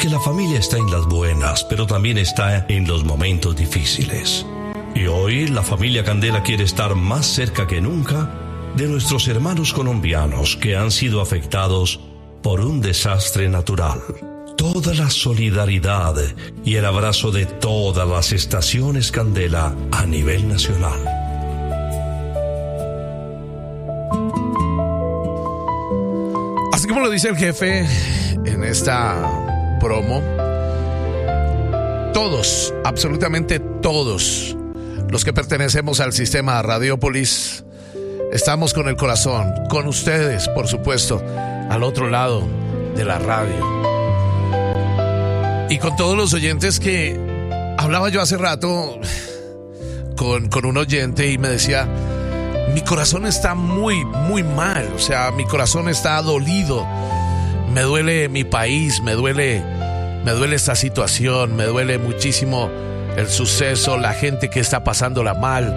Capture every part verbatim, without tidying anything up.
porque la familia está en las buenas, pero también está en los momentos difíciles. Y hoy la familia Candela quiere estar más cerca que nunca de nuestros hermanos colombianos que han sido afectados por un desastre natural. Toda la solidaridad y el abrazo de todas las estaciones Candela a nivel nacional. Así como lo dice el jefe en esta promo, todos, absolutamente todos los que pertenecemos al sistema Radiopolis, estamos con el corazón, con ustedes, por supuesto, al otro lado de la radio. Y con todos los oyentes que hablaba yo hace rato con, con un oyente y me decía, mi corazón está muy, muy mal, o sea, mi corazón está dolido, me duele mi país, me duele, me duele esta situación, me duele muchísimo el suceso, la gente que está pasándola mal.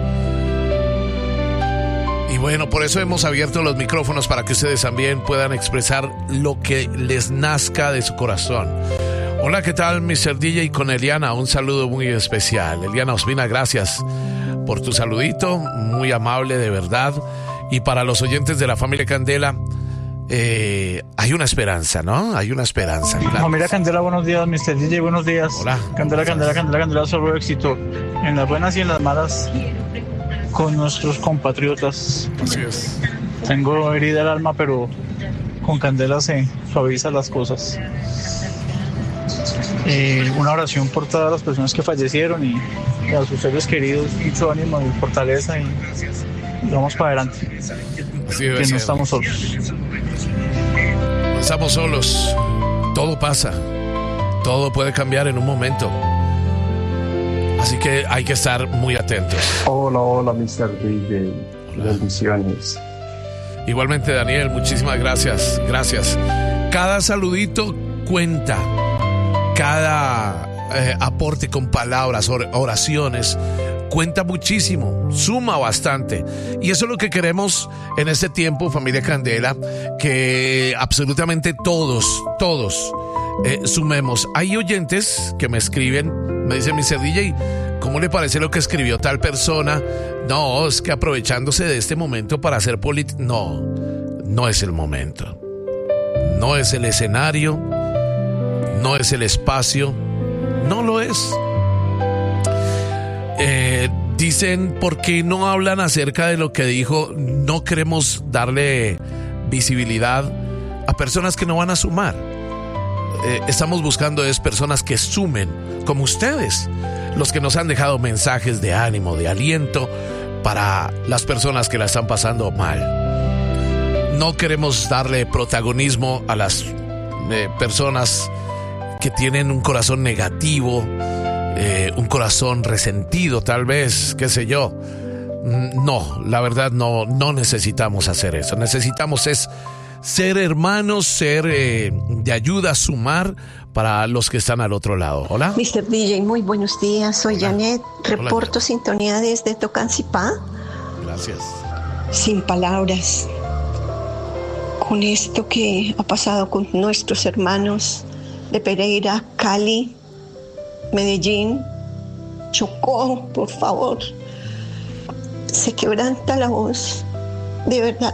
Y bueno, por eso hemos abierto los micrófonos para que ustedes también puedan expresar lo que les nazca de su corazón. Hola, ¿qué tal, mister D J? Con Eliana, un saludo muy especial. Eliana Ospina, gracias por tu saludito, muy amable, de verdad. Y para los oyentes de la familia Candela, eh, hay una esperanza, ¿no? Hay una esperanza. Claro. Familia Candela, buenos días, mister D J, buenos días. Hola. Candela, Candela, Candela, Candela, solo éxito. En las buenas y en las malas, con nuestros compatriotas. Así es. Tengo herida el alma, pero con Candela se suavizan las cosas. Eh, una oración por todas las personas que fallecieron y, y a sus seres queridos, mucho ánimo y fortaleza y, y vamos para adelante. Así que no ser. estamos solos. No estamos solos. Todo pasa. Todo puede cambiar en un momento. Así que hay que estar muy atentos. Hola, hola, mister D J. Bendiciones. Igualmente, Daniel, muchísimas gracias. Gracias. Cada saludito cuenta. Cada eh, aporte con palabras, or- oraciones, cuenta muchísimo, suma bastante. Y eso es lo que queremos en este tiempo, familia Candela, que absolutamente todos, todos eh, sumemos. Hay oyentes que me escriben, me dicen, mister D J, ¿cómo le parece lo que escribió tal persona? No, es que aprovechándose de este momento para hacer política. No, no es el momento. No es el escenario. No es el espacio, no lo es. Eh, dicen, ¿por qué no hablan acerca de lo que dijo? No queremos darle visibilidad a personas que no van a sumar. Eh, estamos buscando es personas que sumen, como ustedes, los que nos han dejado mensajes de ánimo, de aliento para las personas que la están pasando mal. No queremos darle protagonismo a las eh, personas que tienen un corazón negativo, eh, un corazón resentido, tal vez, qué sé yo. No, la verdad no, no necesitamos hacer eso. Necesitamos es ser hermanos, ser eh, de ayuda, sumar para los que están al otro lado. Hola. mister D J, muy buenos días. Soy Hola. Janet. Reporto Hola. Sintonía desde Tocancipá. Gracias. Sin palabras. Con esto que ha pasado con nuestros hermanos de Pereira, Cali, Medellín, Chocó, por favor. Se quebranta la voz, de verdad.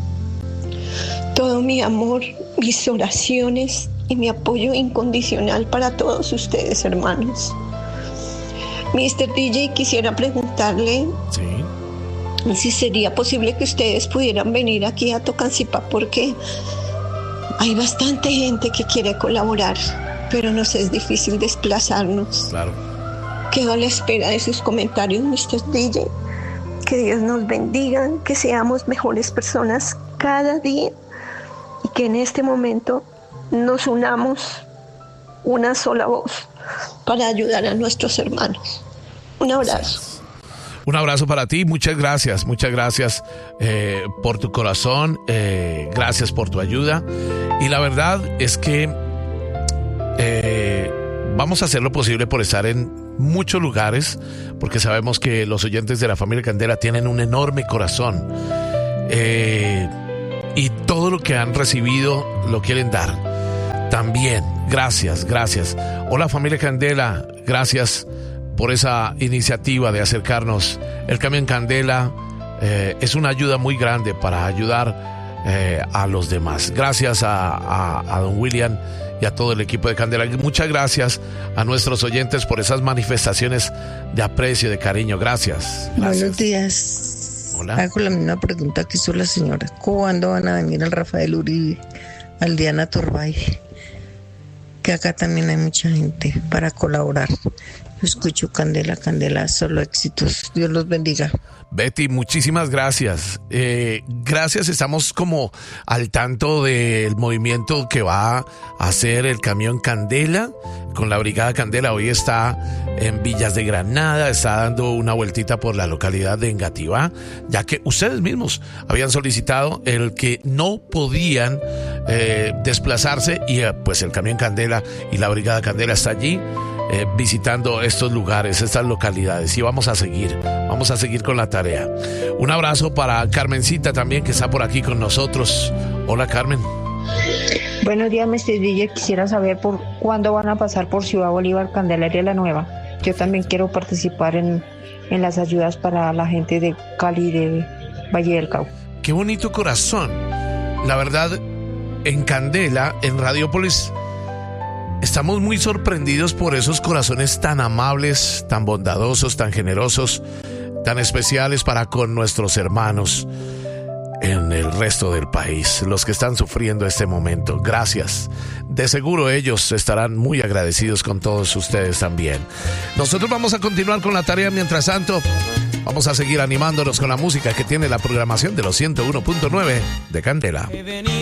Todo mi amor, mis oraciones y mi apoyo incondicional para todos ustedes, hermanos. mister D J, quisiera preguntarle sí. si sería posible que ustedes pudieran venir aquí a Tocancipá, porque hay bastante gente que quiere colaborar, pero nos es difícil desplazarnos. Claro. Quedo a la espera de sus comentarios, mister D J. Que Dios nos bendiga, que seamos mejores personas cada día y que en este momento nos unamos una sola voz para ayudar a nuestros hermanos. Un abrazo. Un abrazo para ti, muchas gracias, muchas gracias eh, por tu corazón, eh, gracias por tu ayuda. Y la verdad es que eh, vamos a hacer lo posible por estar en muchos lugares, porque sabemos que los oyentes de la familia Candela tienen un enorme corazón eh, y todo lo que han recibido lo quieren dar. También Gracias, gracias. Hola familia Candela, gracias por esa iniciativa de acercarnos. El camión Candela eh, es una ayuda muy grande para ayudar eh, a los demás. Gracias a, a, a don William y a todo el equipo de Candela. Muchas gracias a nuestros oyentes por esas manifestaciones de aprecio, de cariño. Gracias. Gracias. Buenos días. Hola. Hago la misma pregunta que hizo la señora. ¿Cuándo van a venir al Rafael Uribe, al Diana Turbay? Que acá también hay mucha gente para colaborar. Escucho Candela, Candela, solo éxitos. Dios los bendiga. Betty, muchísimas gracias. Eh, gracias, estamos como al tanto del movimiento que va a hacer el camión Candela con la Brigada Candela. Hoy está en Villas de Granada, está dando una vueltita por la localidad de Engativá, ya que ustedes mismos habían solicitado el que no podían eh, desplazarse y eh, pues el camión Candela y la Brigada Candela está allí. Eh, visitando estos lugares, estas localidades, y vamos a seguir, vamos a seguir con la tarea. Un abrazo para Carmencita también, que está por aquí con nosotros. Hola, Carmen. Buenos días, mister D J. Quisiera saber por cuándo van a pasar por Ciudad Bolívar, Candelaria La Nueva. Yo también quiero participar en, en las ayudas para la gente de Cali, de Valle del Cauca. Qué bonito corazón. La verdad, en Candela, en Radiópolis, estamos muy sorprendidos por esos corazones tan amables, tan bondadosos, tan generosos, tan especiales para con nuestros hermanos en el resto del país, los que están sufriendo este momento. Gracias. De seguro ellos estarán muy agradecidos con todos ustedes también. Nosotros vamos a continuar con la tarea. Mientras tanto, vamos a seguir animándonos con la música que tiene la programación de los ciento uno punto nueve de Candela.